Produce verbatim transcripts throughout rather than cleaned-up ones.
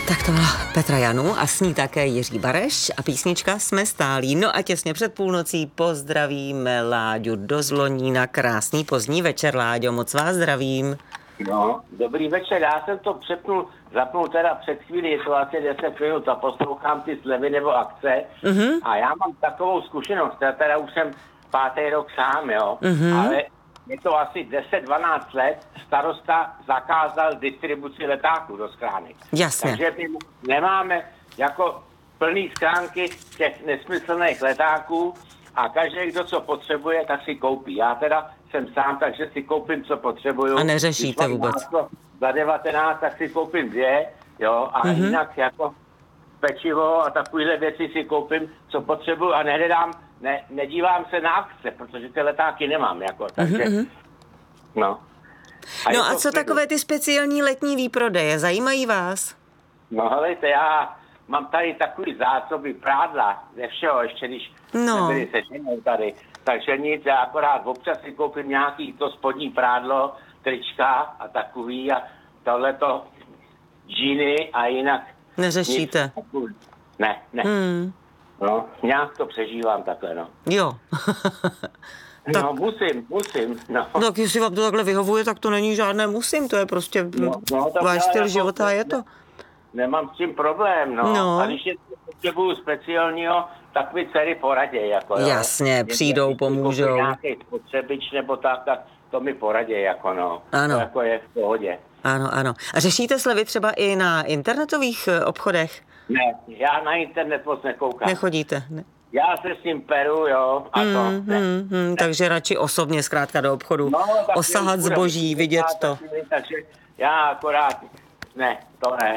Tak to byla Petra Janu a s ní také Jiří Bareš a písnička Jsme stálí. No a těsně před půlnocí pozdravíme Láďu do Zlonína. Krásný pozdní večer, Láďo, moc vás zdravím. No, dobrý večer, já jsem to přepnul, zapnul teda před chvíli, je to asi deset minut a poslouchám ty slevy nebo akce mm-hmm. a já mám takovou zkušenost, já teda už jsem pátý rok sám, jo, mm-hmm. ale je to asi deset dvanáct let, starosta zakázal distribuci letáků do schránek. Jasně. Takže my nemáme jako plný schránky těch nesmyslných letáků a každý, kdo co potřebuje, tak si koupí. Já teda jsem sám, takže si koupím, co potřebuju. A neřešíte vůbec? Za devatenáct, tak si koupím dvě, jo, a mm-hmm. jinak jako pečivo a takovýhle věci si koupím, co potřebuju a nehledám, ne, nedívám se na akce, protože ty letáky nemám, jako, takže, mm-hmm. no. A no a co takové ty speciální letní výprodeje, zajímají vás? No helejte, já mám tady takový zásoby prádla ze všeho, ještě když no. nebyli se ženou tady, takže nic, já akorát občas si koupím nějaký to spodní prádlo, trička a takový a tohleto džíny a jinak neřešíte? Nic, ne, ne. Hmm. No, nějak to přežívám takhle, no. Jo. tak, no, musím, musím, no. Tak jestli vám to takhle vyhovuje, tak to není žádné musím, to je prostě no, no, váš styl jako, života a je to. Nemám s tím problém, no. no. A když je potřebuju speciálního, tak mi dcery poraděj, jako jo. Jasně, přijdou, pomůžou. Nějaký spotřebič nebo tak, tak to mi poraděj, jako no. Ano. To jako je v pohodě. Ano, ano. A řešíte slevy třeba i na internetových obchodech? Ne, já na internet moc nekoukám. Nechodíte? Ne. Já se s tím peru, jo, a to. Mm, ne. Mm, mm, takže radši osobně zkrátka do obchodu, no, osahat zboží, vidět to. Takže já akorát, ne, to ne.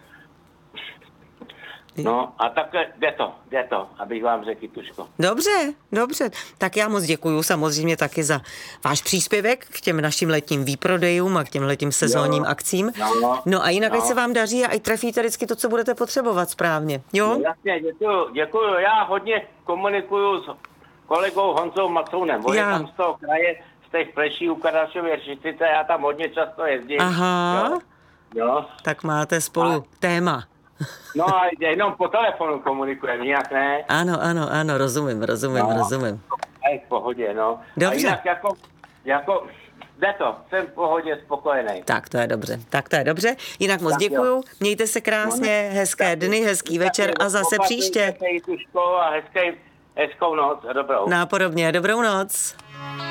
No a takhle jde to, jde to, abych vám řekl, Tuško. Dobře, dobře. Tak já moc děkuju samozřejmě taky za váš příspěvek k těm našim letním výprodejům a k těm letním sezónním jo, akcím. No, no a jinak, no. ať se vám daří a ať trefíte vždycky to, co budete potřebovat správně. Jo? No, jasně, děkuju, děkuju. Já hodně komunikuju s kolegou Honzou Macounem. On je tam z toho kraje, z těch Pleší u Kardašově Řitice, já tam hodně často jezdím. Aha, jo. Jo. Tak máte spolu a... téma. No a jenom po telefonu komunikujeme, jinak ne. Ano, ano, ano, rozumím, rozumím, no, rozumím. A je v pohodě, no. Dobře. A jinak jako, jako, jde to, jsem v pohodě, spokojený. Tak to je dobře, tak to je dobře. Jinak moc tak děkuju, jo. Mějte se krásně, hezké tak, dny, hezký tak, večer a zase příště. A hezký, hezkou noc a dobrou. Nápodobně, dobrou noc.